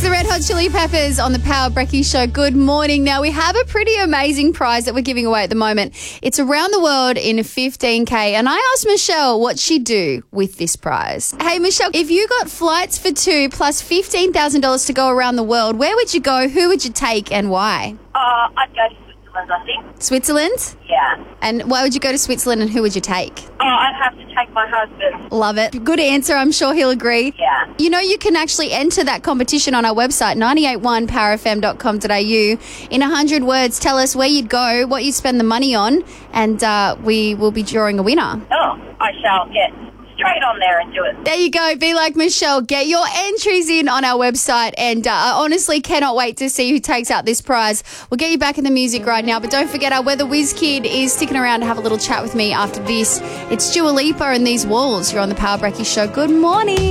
the Red Hot Chili Peppers on the Power Brecky Show. Good morning. Now, we have a pretty amazing prize that we're giving away at the moment. It's around the world in 15K. And I asked Michelle what she'd do with this prize. Hey, Michelle, if you got flights for two plus $15,000 to go around the world, where would you go? Who would you take and why? I'd go to Switzerland, I think. Switzerland? Yeah. And why would you go to Switzerland and who would you take? I'd have to take my husband. Love it. Good answer. I'm sure he'll agree. Yeah. You know, you can actually enter that competition on our website, 981powerfm.com.au. In 100 words, tell us where you'd go, what you'd spend the money on, and we will be drawing a winner. Oh, I shall get straight on there and do it. There you go. Be like Michelle. Get your entries in on our website, and I honestly cannot wait to see who takes out this prize. We'll get you back in the music right now, but don't forget our Weather Whiz Kid is sticking around to have a little chat with me after this. It's Dua Lipa and These Walls. You're on the Power Brecky Show. Good morning.